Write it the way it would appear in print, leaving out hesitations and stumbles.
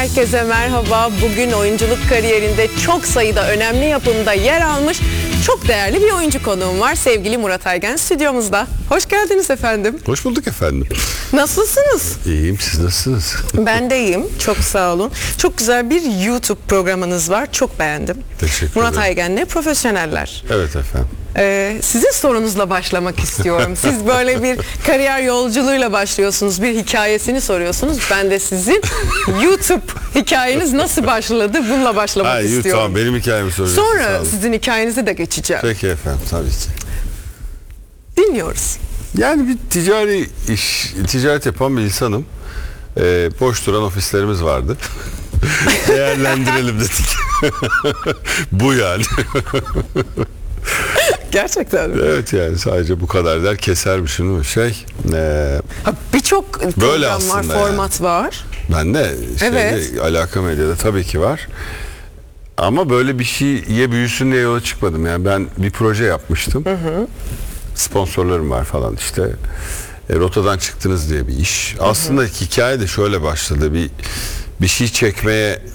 Herkese merhaba. Bugün oyunculuk kariyerinde çok sayıda önemli yapımda yer almış çok değerli bir oyuncu konuğum var. Sevgili Murat Aygen stüdyomuzda. Hoş geldiniz efendim. Hoş bulduk efendim. Nasılsınız? İyiyim, siz nasılsınız? Ben de iyiyim. Çok sağ olun. Çok güzel bir YouTube programınız var. Çok beğendim. Teşekkür Murat ederim. Aygen'le Profesyoneller. Evet efendim. Sizin sorunuzla başlamak istiyorum. Siz böyle bir kariyer yolculuğuyla başlıyorsunuz. Bir hikayesini soruyorsunuz. Ben de sizin YouTube hikayeniz nasıl başladı? Bununla başlamak istiyorum. Tamam, benim hikayemi soracaksınız. Sonra sizin hikayenize de geçeceğim. Peki efendim, tabii ki. Dinliyoruz. Yani bir ticaret yapan bir insanım. Boş duran ofislerimiz vardı. Değerlendirelim dedik. Bu yani. Gerçekten mi? Evet, yani sadece bu kadar der kesermişim değil mi? Birçok program var, format var. Ben de Evet. Alaka Medya'da tabii ki var. Ama böyle bir şeye büyüsün diye yola çıkmadım. Yani ben bir proje yapmıştım. Sponsorlarım var falan işte. Rotadan çıktınız diye bir iş. Aslında hikaye de şöyle başladı. Bir şey çekmeye